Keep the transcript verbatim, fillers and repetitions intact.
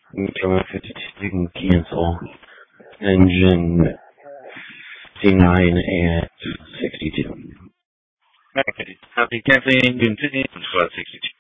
Control fifty-two, you can cancel. Engine fifty-nine at sixty-two. Okay, copy, canceling engine fifty, squad sixty-two.